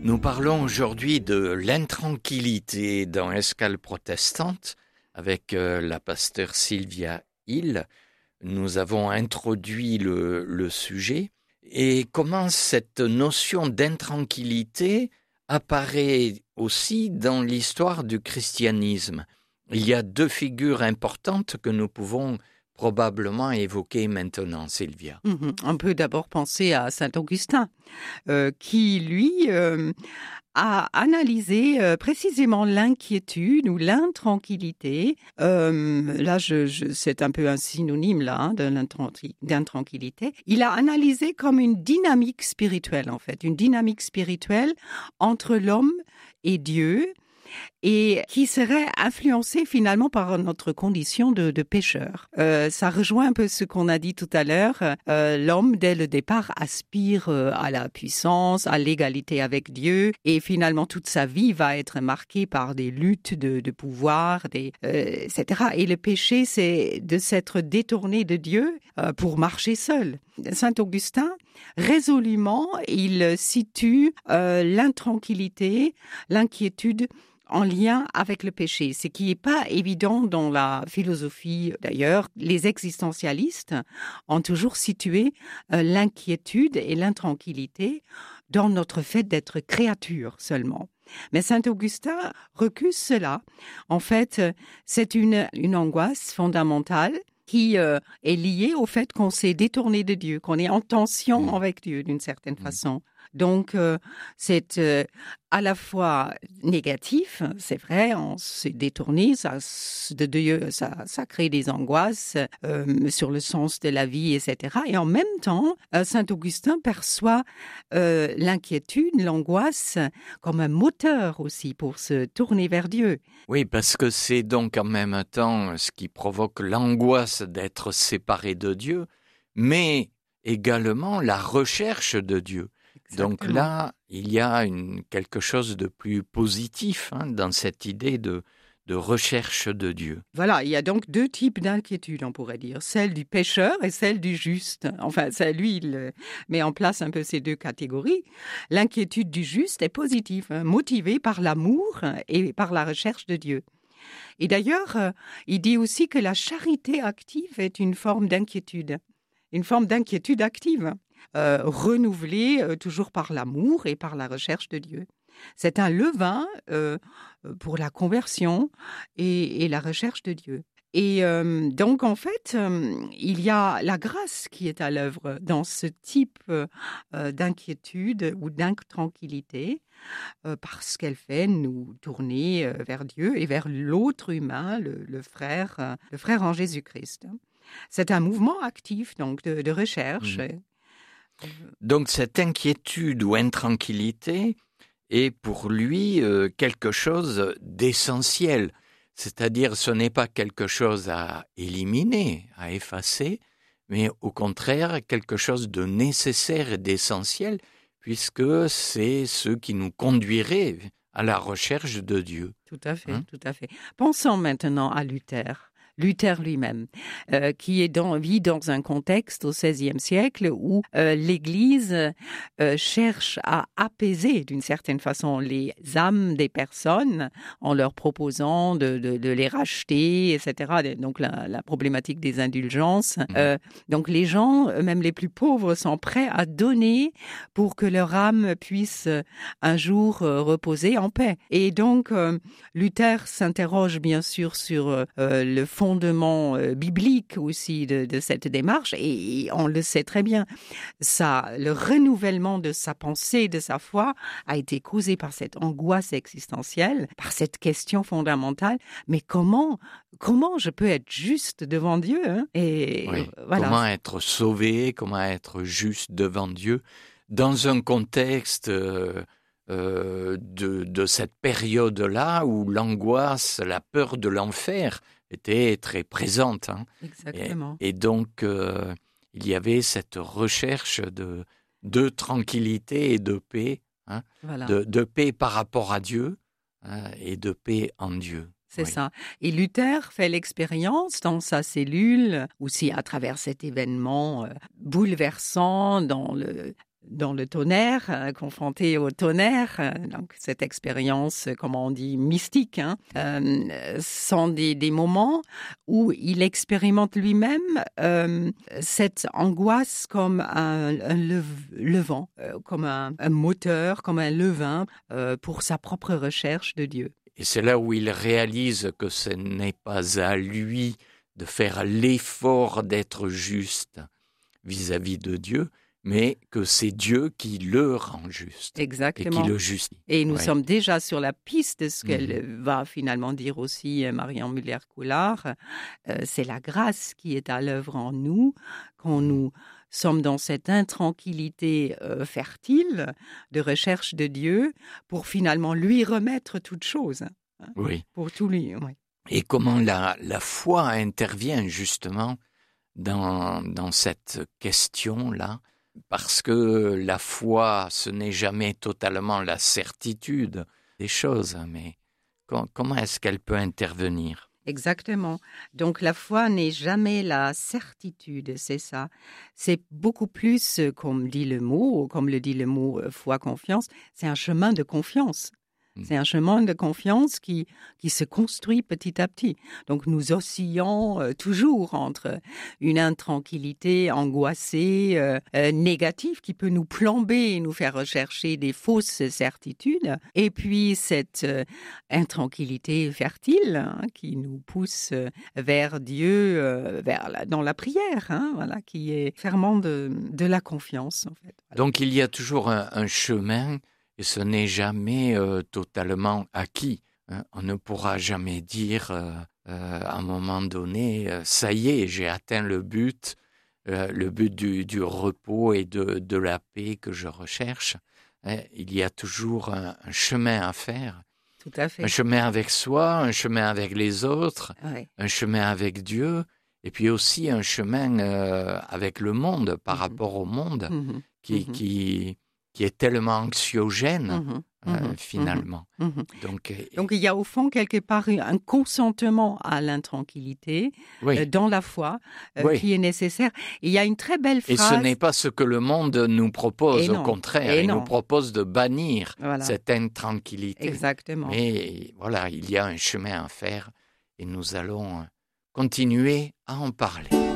Nous parlons aujourd'hui de l'intranquillité dans Escale protestante avec la pasteure Sylvia Hill. Nous avons introduit le sujet et comment cette notion d'intranquillité apparaît aussi dans l'histoire du christianisme. Il y a deux figures importantes que nous pouvons probablement évoquer maintenant, Sylvia. On peut d'abord penser à saint Augustin, qui, lui, a analysé précisément l'inquiétude ou l'intranquillité. Là, c'est un peu un synonyme là, d'intranquillité. Il a analysé comme une dynamique spirituelle, en fait, une dynamique spirituelle entre l'homme et Dieu, et qui serait influencé finalement par notre condition de pécheur. Ça rejoint un peu ce qu'on a dit tout à l'heure. L'homme, dès le départ, aspire à la puissance, à l'égalité avec Dieu, et finalement toute sa vie va être marquée par des luttes de pouvoir, etc. Et le péché, c'est de s'être détourné de Dieu pour marcher seul. Saint Augustin, résolument, il situe l'intranquillité, l'inquiétude en lien avec le péché, ce qui n'est pas évident dans la philosophie. D'ailleurs, les existentialistes ont toujours situé l'inquiétude et l'intranquillité dans notre fait d'être créature seulement. Mais saint Augustin recuse cela. En fait, c'est une angoisse fondamentale qui est liée au fait qu'on s'est détourné de Dieu, qu'on est en tension avec Dieu d'une certaine façon. Donc, c'est à la fois négatif, c'est vrai, on s'est détourné de Dieu, ça crée des angoisses sur le sens de la vie, etc. Et en même temps, saint Augustin perçoit l'inquiétude, l'angoisse comme un moteur aussi pour se tourner vers Dieu. Oui, parce que c'est donc en même temps ce qui provoque l'angoisse d'être séparé de Dieu, mais également la recherche de Dieu. Exactement. Donc là, il y a quelque chose de plus positif dans cette idée de recherche de Dieu. Voilà, il y a donc deux types d'inquiétude, on pourrait dire. Celle du pécheur et celle du juste. Enfin, lui, il met en place un peu ces deux catégories. L'inquiétude du juste est positive, motivée par l'amour et par la recherche de Dieu. Et d'ailleurs, il dit aussi que la charité active est une forme d'inquiétude active. Renouvelée toujours par l'amour et par la recherche de Dieu. C'est un levain pour la conversion et la recherche de Dieu. Et donc, en fait, il y a la grâce qui est à l'œuvre dans ce type d'inquiétude ou d'intranquillité parce qu'elle fait nous tourner vers Dieu et vers l'autre humain, le frère en Jésus-Christ. C'est un mouvement actif donc de recherche. Donc cette inquiétude ou intranquillité est pour lui quelque chose d'essentiel. C'est-à-dire ce n'est pas quelque chose à éliminer, à effacer, mais au contraire quelque chose de nécessaire et d'essentiel, puisque c'est ce qui nous conduirait à la recherche de Dieu. Tout à fait, tout à fait. Pensons maintenant à Luther. Luther lui-même, qui vit dans un contexte au XVIe siècle où l'Église cherche à apaiser d'une certaine façon les âmes des personnes en leur proposant de les racheter, etc. Donc la problématique des indulgences. Donc les gens, même les plus pauvres, sont prêts à donner pour que leur âme puisse un jour reposer en paix. Et donc Luther s'interroge bien sûr sur le fondement biblique aussi de cette démarche, et on le sait très bien, le renouvellement de sa pensée, de sa foi, a été causé par cette angoisse existentielle, par cette question fondamentale, mais comment je peux être juste devant Dieu Et oui. voilà. Comment être sauvé, comment être juste devant Dieu, dans un contexte de cette période-là où l'angoisse, la peur de l'enfer était très présente. Exactement. Et donc, il y avait cette recherche de tranquillité et de paix, Voilà. de paix par rapport à Dieu et de paix en Dieu. C'est ça. Et Luther fait l'expérience dans sa cellule, aussi à travers cet événement bouleversant dans dans le tonnerre, confronté au tonnerre. Donc cette expérience, comment on dit, mystique, sont des moments où il expérimente lui-même cette angoisse comme un levant, comme un moteur, comme un levain pour sa propre recherche de Dieu. Et c'est là où il réalise que ce n'est pas à lui de faire l'effort d'être juste vis-à-vis de Dieu, mais que c'est Dieu qui le rend juste. Exactement. Et qui le justifie. Et nous sommes déjà sur la piste de ce qu'elle va finalement dire aussi, Marianne Müller-Coulard. C'est la grâce qui est à l'œuvre en nous, quand nous sommes dans cette intranquillité fertile de recherche de Dieu pour finalement lui remettre toute chose. Oui. Pour tout lui, oui. Et comment la foi intervient justement dans cette question-là, parce que la foi, ce n'est jamais totalement la certitude des choses, mais comment est-ce qu'elle peut intervenir ? Exactement. Donc la foi n'est jamais la certitude, c'est ça. C'est beaucoup plus, comme le dit le mot foi, confiance, c'est un chemin de confiance. C'est un chemin de confiance qui se construit petit à petit. Donc nous oscillons toujours entre une intranquillité angoissée, négative, qui peut nous plomber et nous faire rechercher des fausses certitudes, et puis cette intranquillité fertile qui nous pousse vers Dieu, dans la prière, qui est ferment de la confiance, en fait. Voilà. Donc il y a toujours un chemin. Et ce n'est jamais totalement acquis. On ne pourra jamais dire à un moment donné, ça y est, j'ai atteint le but du repos et de la paix que je recherche. Il y a toujours un chemin à faire. Tout à fait. Un chemin avec soi, un chemin avec les autres, un chemin avec Dieu, et puis aussi un chemin avec le monde, par rapport au monde, qui est tellement anxiogène, finalement. Donc il y a au fond, quelque part, un consentement à l'intranquillité dans la foi qui est nécessaire. Et il y a une très belle phrase... Et ce n'est pas ce que le monde nous propose, au contraire. Il nous propose de bannir cette intranquillité. Exactement. Mais voilà, il y a un chemin à faire et nous allons continuer à en parler.